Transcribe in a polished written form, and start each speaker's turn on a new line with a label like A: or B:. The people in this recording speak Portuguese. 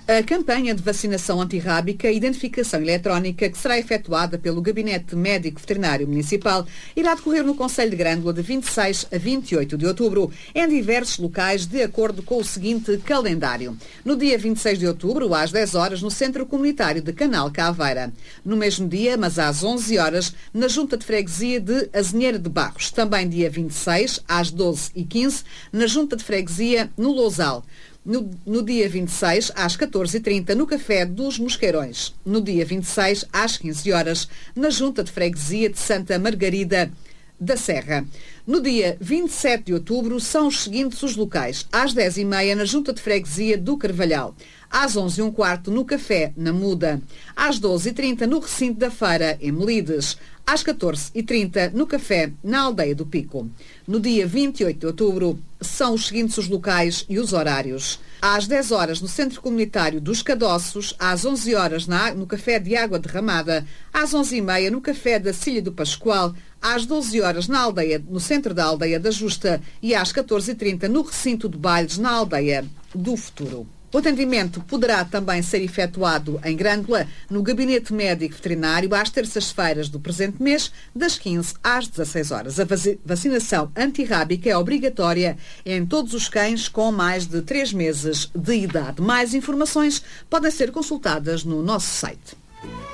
A: A campanha de vacinação antirrábica e identificação eletrónica que será efetuada pelo Gabinete Médico Veterinário Municipal irá decorrer no Concelho de Grândola de 26 a 28 de outubro, em diversos locais, de acordo com o seguinte calendário. No dia 26 de outubro, às 10 horas, no Centro Comunitário de Canal Caveira. No mesmo dia, mas às 11 horas, na Junta de Freguesia de Azinheira de Barros. Também dia 26, às 12h15, na Junta de Freguesia, no Lousal. No dia 26, às 14h30, no Café dos Mosqueirões. No dia 26, às 15 horas, na Junta de Freguesia de Santa Margarida da Serra. No dia 27 de outubro, são os seguintes os locais. Às 10h30, na Junta de Freguesia do Carvalhal. Às 11h15, no Café, na Muda. Às 12h30, no Recinto da Feira, em Melides. Às 14h30, no Café, na Aldeia do Pico. No dia 28 de outubro, são os seguintes os locais e os horários. Às 10 horas, no Centro Comunitário dos Cadoços. Às 11 horas, no Café de Água Derramada. Às 11h30, no Café da Cilha do Pascoal. Às 12 horas, no centro da Aldeia da Justa. E às 14h30, no Recinto de Bailes, na Aldeia do Futuro. O atendimento poderá também ser efetuado em Grândola, no Gabinete Médico Veterinário, às terças-feiras do presente mês, das 15 às 16 horas. A vacinação antirrábica é obrigatória em todos os cães com mais de 3 meses de idade. Mais informações podem ser consultadas no nosso site.